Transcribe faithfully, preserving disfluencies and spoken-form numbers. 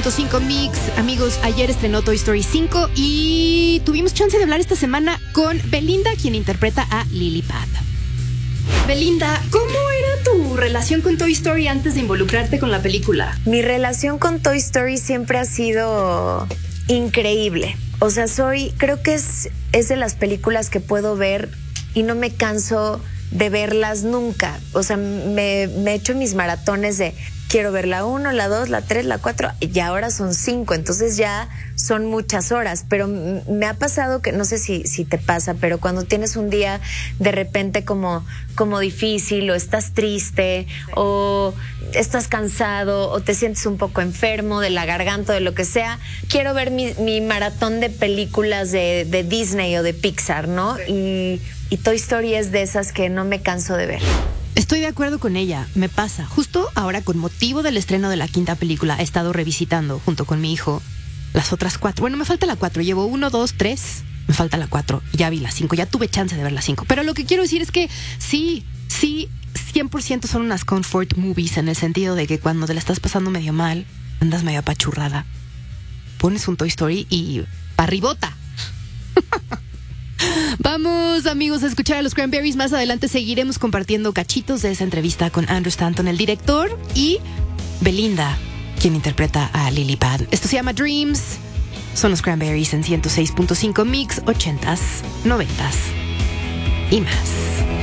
punto cinco Mix. Amigos, ayer estrenó Toy Story cinco y tuvimos chance de hablar esta semana con Belinda, quien interpreta a Lily Pad. Belinda, ¿cómo era tu relación con Toy Story antes de involucrarte con la película? Mi relación con Toy Story siempre ha sido increíble. O sea, soy, creo que es, es de las películas que puedo ver y no me canso de verlas nunca. O sea, me, me he hecho mis maratones de quiero ver la uno, la dos, la tres, la cuatro, y ahora son cinco, entonces ya son muchas horas. Pero me ha pasado que, no sé si, si te pasa, pero cuando tienes un día de repente como, como difícil, o estás triste, o estás cansado, o te sientes un poco enfermo de la garganta, de lo que sea, quiero ver mi, mi maratón de películas de, de Disney o de Pixar, ¿no? Y, y Toy Story es de esas que no me canso de ver. Estoy de acuerdo con ella, me pasa. Justo ahora, con motivo del estreno de la quinta película, he estado revisitando junto con mi hijo las otras cuatro. Bueno, me falta la cuatro, llevo uno, dos, tres, me falta la cuatro, ya vi la cinco, ya tuve chance de ver la cinco. Pero lo que quiero decir es que sí, sí, cien por ciento son unas comfort movies, en el sentido de que cuando te la estás pasando medio mal, andas medio apachurrada, pones un Toy Story y parribota. Vamos, amigos, a escuchar a los Cranberries. Más adelante seguiremos compartiendo cachitos de esa entrevista con Andrew Stanton, el director, y Belinda, quien interpreta a Lily Pad. Esto se llama Dreams. Son los Cranberries en ciento seis punto cinco Mix, ochentas, noventas y más.